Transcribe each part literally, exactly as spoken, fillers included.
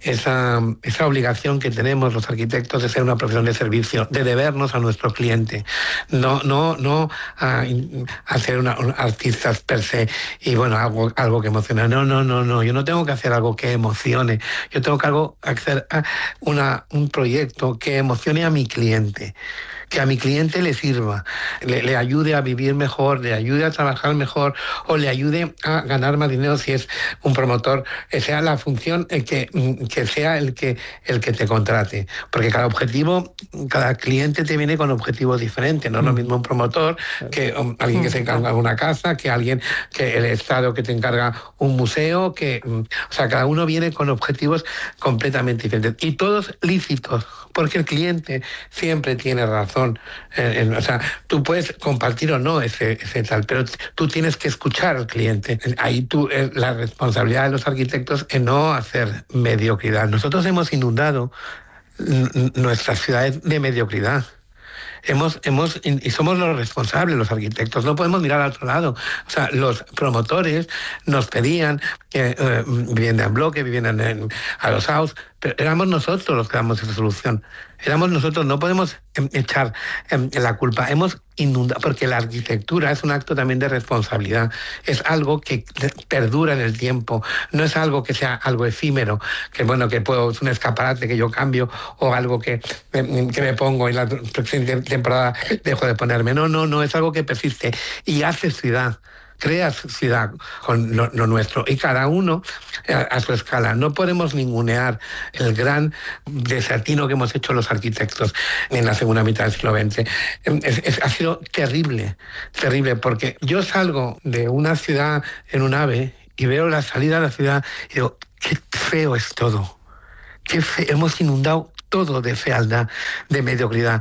esa, esa obligación que tenemos los arquitectos de ser una profesión de servicio, de debernos a nuestro cliente, no, no, no a, a ser una, un artistas per se y bueno, algo, algo que emocione. No, no, no, no, yo no tengo que hacer algo que emocione, yo tengo que algo, hacer una, un proyecto que emocione a mi cliente, que a mi cliente le sirva, le, le ayude a vivir mejor, le ayude a trabajar mejor o le ayude a ganar más dinero si es un promotor, que sea la función el que, que sea el que, el que te contrate. Porque cada objetivo, cada cliente te viene con objetivos diferentes. No es lo mismo un promotor que um, alguien que se encarga de una casa, que alguien, que el Estado que te encarga un museo, que, um, o sea, cada uno viene con objetivos completamente diferentes. Y todos lícitos, porque el cliente siempre tiene razón. Eh, eh, o sea, tú puedes compartir o no ese, ese tal, pero tú tienes que escuchar al cliente. Ahí tú, eh, la responsabilidad de los arquitectos es no hacer mediocridad. Nosotros hemos inundado n- nuestras ciudades de mediocridad. Hemos, hemos, y somos los responsables, los arquitectos, no podemos mirar al otro lado. O sea, los promotores nos pedían que eh, vivienda en bloque, vivienda en, en, a los house, pero éramos nosotros los que damos esa solución. Éramos nosotros, no podemos eh, echar eh, la culpa. Hemos inundado, porque la arquitectura es un acto también de responsabilidad, es algo que perdura en el tiempo, no es algo que sea algo efímero, que bueno, que puedo, es un escaparate que yo cambio o algo que, eh, que me pongo y la próxima temporada dejo de ponerme. No, no, no, es algo que persiste y hace ciudad. Creas ciudad con lo, lo nuestro y cada uno a, a su escala. No podemos ningunear el gran desatino que hemos hecho los arquitectos en la segunda mitad del siglo veinte. Es, es, ha sido terrible, terrible, porque yo salgo de una ciudad en un AVE y veo la salida de la ciudad y digo, qué feo es todo, qué feo, hemos inundado todo de fealdad, de mediocridad,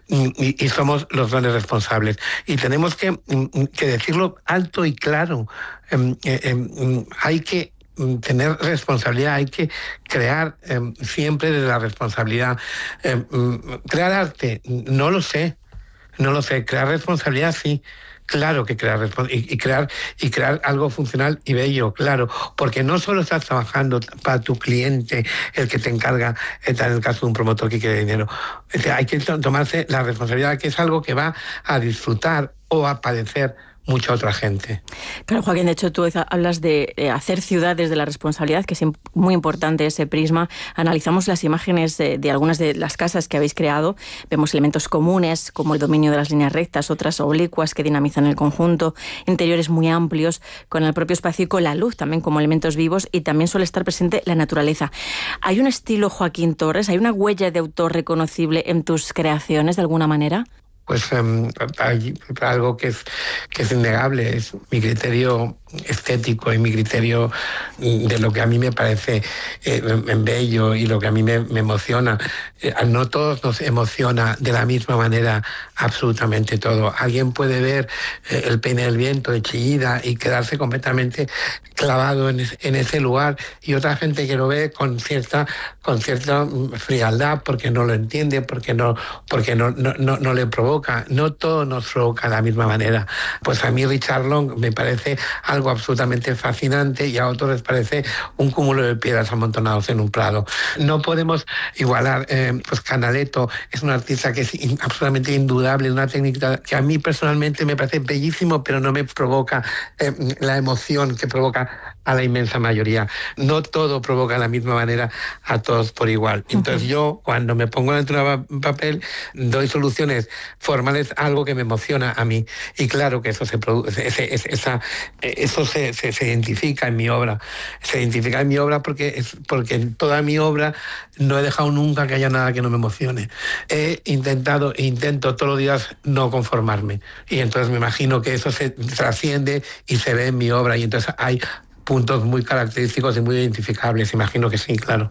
y, y somos los grandes responsables. Y tenemos que, que decirlo alto y claro. Eh, eh, eh, hay que tener responsabilidad, hay que crear eh, siempre desde la responsabilidad. Eh, crear arte, no lo sé, no lo sé. Crear responsabilidad, sí. Claro que crear y, y crear y crear algo funcional y bello, claro, porque no solo estás trabajando para tu cliente, el que te encarga, en el caso de un promotor que quiere dinero. O sea, hay que tomarse la responsabilidad, que es algo que va a disfrutar o a padecer mucha otra gente. Claro, Joaquín, de hecho tú hablas de eh, hacer ciudades de la responsabilidad, que es muy importante ese prisma. Analizamos las imágenes de, de algunas de las casas que habéis creado, vemos elementos comunes como el dominio de las líneas rectas, otras oblicuas que dinamizan el conjunto, interiores muy amplios con el propio espacio y con la luz también como elementos vivos, y también suele estar presente la naturaleza. ¿Hay un estilo Joaquín Torres? ¿Hay una huella de autor reconocible en tus creaciones de alguna manera? Pues um, hay algo que es, que es innegable, es mi criterio estético y mi criterio de lo que a mí me parece eh, bello y lo que a mí me, me emociona. Eh, no todos nos emociona de la misma manera absolutamente todo. Alguien puede ver eh, el peine del viento de Chillida y quedarse completamente clavado en, es, en ese lugar, y otra gente que lo ve con cierta, con cierta frialdad porque no lo entiende, porque no, porque no, no, no, no le provoca. No todo nos provoca de la misma manera. Pues a mí Richard Long me parece algo absolutamente fascinante y a otros les parece un cúmulo de piedras amontonados en un prado. No podemos igualar, eh, pues Canaletto es un artista que es in, absolutamente indudable, una técnica que a mí personalmente me parece bellísimo, pero no me provoca eh, la emoción que provoca a la inmensa mayoría. No todo provoca de la misma manera a todos por igual. Entonces uh-huh. yo, cuando me pongo dentro de un papel, doy soluciones formales a algo que me emociona a mí. Y claro que eso se produce, ese, ese, esa, eso se, se, se identifica en mi obra. Se identifica en mi obra porque, es, porque en toda mi obra no he dejado nunca que haya nada que no me emocione. He intentado e intento todos los días no conformarme. Y entonces me imagino que eso se trasciende y se ve en mi obra. Y entonces hay puntos muy característicos y muy identificables, imagino que sí, claro.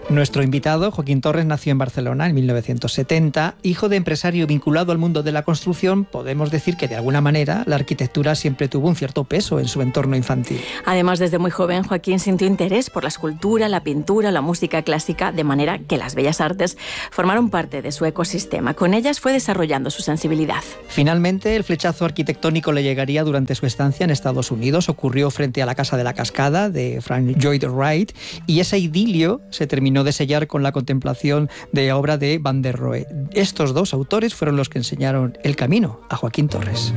Nuestro invitado, Joaquín Torres, nació en Barcelona en mil novecientos setenta. Hijo de empresario vinculado al mundo de la construcción, podemos decir que de alguna manera la arquitectura siempre tuvo un cierto peso en su entorno infantil. Además, desde muy joven, Joaquín sintió interés por la escultura, la pintura, la música clásica, de manera que las bellas artes formaron parte de su ecosistema. Con ellas fue desarrollando su sensibilidad. Finalmente, el flechazo arquitectónico le llegaría durante su estancia en Estados Unidos. Ocurrió frente a la Casa de la Cascada de Frank Lloyd Wright y ese idilio se terminó de sellar con la contemplación de obra de Van der Rohe. Estos dos autores fueron los que enseñaron el camino a Joaquín Torres.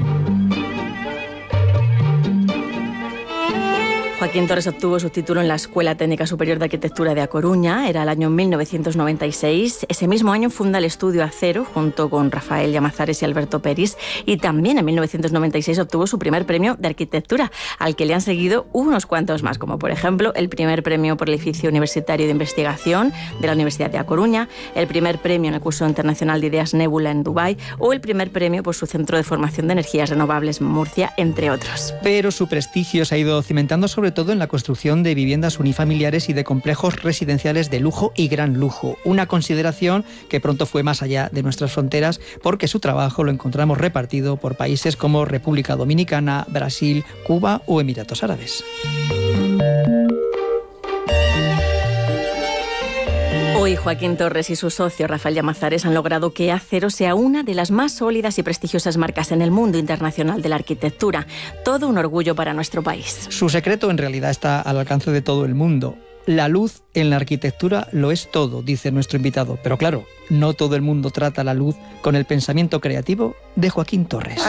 Joaquín Torres obtuvo su título en la Escuela Técnica Superior de Arquitectura de A Coruña, era el año mil novecientos noventa y seis. Ese mismo año funda el Estudio Acero junto con Rafael Llamazares y Alberto Peris, y también en mil novecientos noventa y seis obtuvo su primer premio de arquitectura, al que le han seguido unos cuantos más, como por ejemplo el primer premio por el edificio universitario de investigación de la Universidad de A Coruña, el primer premio en el curso internacional de ideas Nebula en Dubái o el primer premio por su Centro de Formación de Energías Renovables Murcia, entre otros. Pero su prestigio se ha ido cimentando sobre todo en la construcción de viviendas unifamiliares y de complejos residenciales de lujo y gran lujo. Una consideración que pronto fue más allá de nuestras fronteras, porque su trabajo lo encontramos repartido por países como República Dominicana, Brasil, Cuba o Emiratos Árabes. Hoy Joaquín Torres y su socio Rafael Llamazares han logrado que Acero sea una de las más sólidas y prestigiosas marcas en el mundo internacional de la arquitectura. Todo un orgullo para nuestro país. Su secreto en realidad está al alcance de todo el mundo. La luz en la arquitectura lo es todo, dice nuestro invitado. Pero claro, no todo el mundo trata la luz con el pensamiento creativo de Joaquín Torres.